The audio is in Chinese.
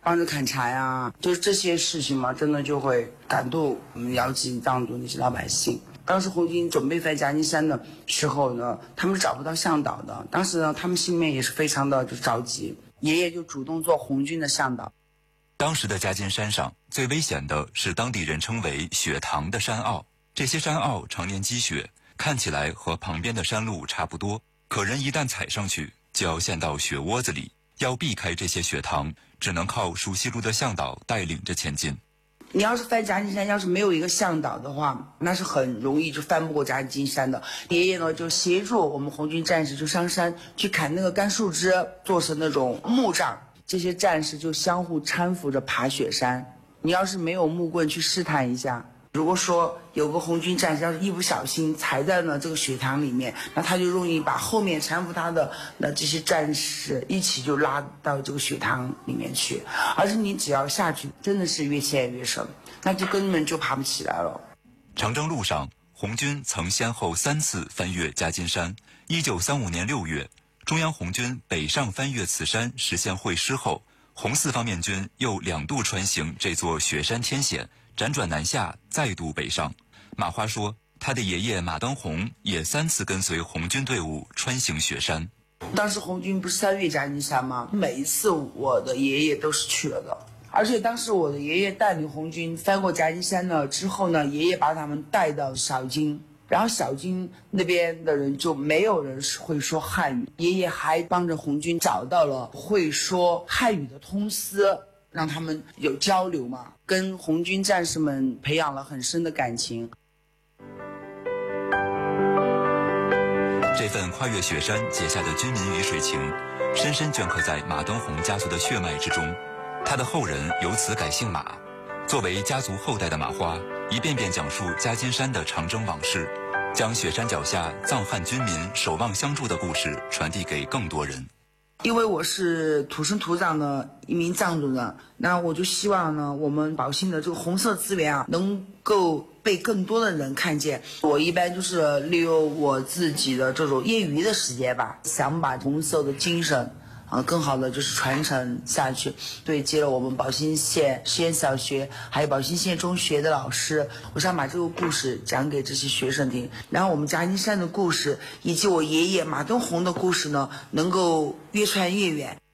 帮着砍柴啊，就是这些事情嘛，真的就会感动我们瑶籍藏族那些老百姓。当时红军准备在夹金山的时候呢，他们是找不到向导的，当时呢，他们心里面也是非常的就着急，爷爷就主动做红军的向导。 当时的夹金山上最危险的是当地人称为雪塘的山坳，这些山坳常年积雪，看起来和旁边的山路差不多，可人一旦踩上去就要陷到雪窝子里，要避开这些雪塘，只能靠熟悉路的向导带领着前进。 你要是翻夹金山，要是没有一个向导的话，那是很容易就翻不过夹金山的。爷爷呢就协助我们红军战士就上山去砍那个干树枝，做成那种木杖，这些战士就相互搀扶着爬雪山。你要是没有木棍去试探一下，如果说有个红军战士要是一不小心踩在了这个雪塘里面，那他就容易把后面搀扶他的这些战士一起就拉到这个雪塘里面去，而且你只要下去真的是越陷越深，那就根本就爬不起来了。 长征路上，红军曾先后3次翻越夹金山。1935年6月，中央红军北上翻越此山实现会师后，红四方面军又2度穿行这座雪山天险，辗转南下，再度北上。马花说，他的爷爷马登洪也3次跟随红军队伍穿行雪山。 当时红军不是3越夹金山吗？每一次我的爷爷都是去了的，而且当时我的爷爷带领红军翻过夹金山呢之后呢，爷爷把他们带到小金，然后小金那边的人就没有人会说汉语，爷爷还帮着红军找到了会说汉语的通司，让他们有交流嘛，跟红军战士们培养了很深的感情。 这份跨越雪山结下的军民鱼水情，深深镌刻在马登洪家族的血脉之中。他的后人由此改姓马。作为家族后代的马花，一遍遍讲述夹金山的长征往事，将雪山脚下藏汉军民守望相助的故事传递给更多人。 因为我是土生土长的一名藏族人，那我就希望呢，我们宝兴的这个红色资源啊，能够被更多的人看见。我一般就是利用我自己的这种业余的时间吧，想把红色的精神更好的就是传承下去。对接了我们宝兴县实验小学还有宝兴县中学的老师，我想把这个故事讲给这些学生听，然后我们夹金山的故事以及我爷爷马登洪的故事呢，能够越传越远。